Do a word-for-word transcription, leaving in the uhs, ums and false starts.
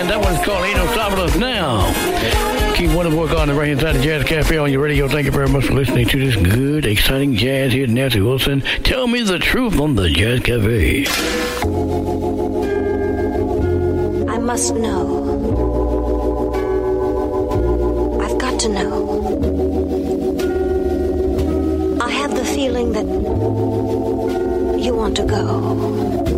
That one's called Ain't No Stopping Us Now. Keep one of work on the right hand side of Jazz Cafe on your radio. Thank you very much for listening to this good, exciting jazz here. Nancy Wilson, Tell Me the Truth on the Jazz Cafe. I must know. I've got to know. I have the feeling that you want to go.